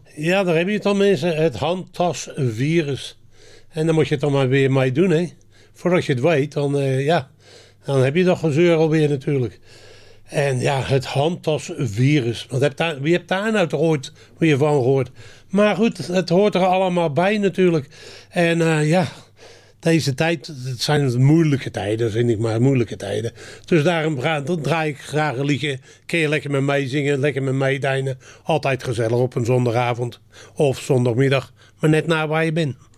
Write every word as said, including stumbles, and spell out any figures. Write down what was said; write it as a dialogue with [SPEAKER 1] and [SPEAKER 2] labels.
[SPEAKER 1] Ja, daar heb je het dan mensen, het handtasvirus. En dan moet je het dan maar weer mee doen, hè. Voordat je het weet, dan, uh, ja, dan heb je dat gezeur alweer natuurlijk. En ja, het handtasvirus. Wat heb daar, wie hebt daar nou toch ooit weer van gehoord? Maar goed, het hoort er allemaal bij natuurlijk. En uh, ja, deze tijd, het zijn moeilijke tijden, vind ik maar, moeilijke tijden. Dus daarom ga, dan draai ik graag een liedje. Kun je lekker met mij zingen, lekker met mij deinen. Altijd gezellig op een zondagavond of zondagmiddag. Maar net na waar je bent.